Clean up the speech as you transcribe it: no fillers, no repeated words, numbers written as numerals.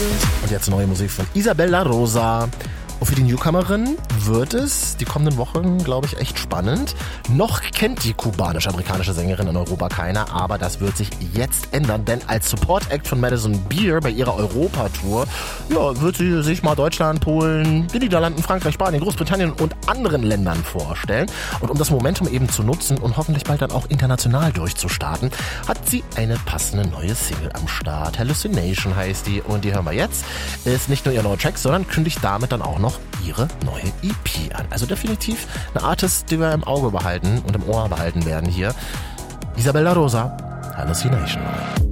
Und jetzt neue Musik von Isabel La Rosa. Und für die Newcomerin wird es die kommenden Wochen, glaube ich, echt spannend. Noch kennt die kubanisch-amerikanische Sängerin in Europa keiner, aber das wird sich jetzt ändern, denn als Support-Act von Madison Beer bei ihrer Europatour wird sie sich mal Deutschland, Polen, die Niederlanden, Frankreich, Spanien, Großbritannien und anderen Ländern vorstellen. Und um das Momentum eben zu nutzen und hoffentlich bald dann auch international durchzustarten, hat sie eine passende neue Single am Start. Hallucination heißt die und die hören wir jetzt. Ist nicht nur ihr neuer Track, sondern kündigt damit dann auch noch ihre neue EP an. Also definitiv eine Artist, die wir im Auge behalten und im Ohr behalten werden hier. Isabel La Rosa, Hallucination.